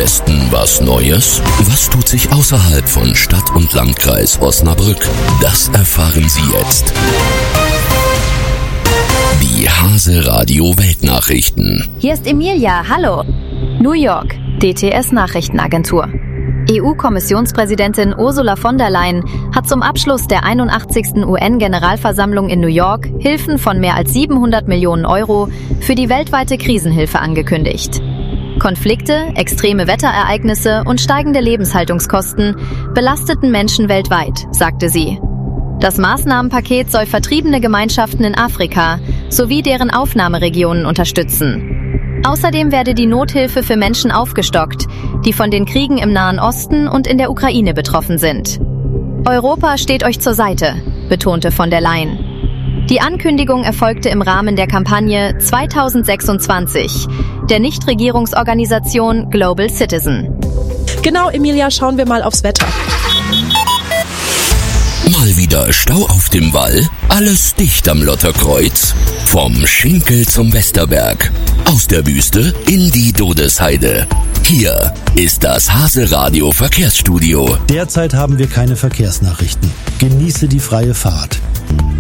Westen was Neues? Was tut sich außerhalb von Stadt und Landkreis Osnabrück? Das erfahren Sie jetzt. Die Hase Radio Weltnachrichten. Hier ist Emilia, hallo. New York, DTS Nachrichtenagentur. EU-Kommissionspräsidentin Ursula von der Leyen hat zum Abschluss der 81. UN-Generalversammlung in New York Hilfen von mehr als 700 Millionen Euro für die weltweite Krisenhilfe angekündigt. Konflikte, extreme Wetterereignisse und steigende Lebenshaltungskosten belasteten Menschen weltweit, sagte sie. Das Maßnahmenpaket soll vertriebene Gemeinschaften in Afrika sowie deren Aufnahmeregionen unterstützen. Außerdem werde die Nothilfe für Menschen aufgestockt, die von den Kriegen im Nahen Osten und in der Ukraine betroffen sind. Europa steht euch zur Seite, betonte von der Leyen. Die Ankündigung erfolgte im Rahmen der Kampagne 2026 der Nichtregierungsorganisation Global Citizen. Genau, Emilia, schauen wir mal aufs Wetter. Mal wieder Stau auf dem Wall, alles dicht am Lotterkreuz. Vom Schinkel zum Westerberg, aus der Wüste in die Dodesheide. Hier ist das Hase Radio Verkehrsstudio. Derzeit haben wir keine Verkehrsnachrichten. Genieße die freie Fahrt.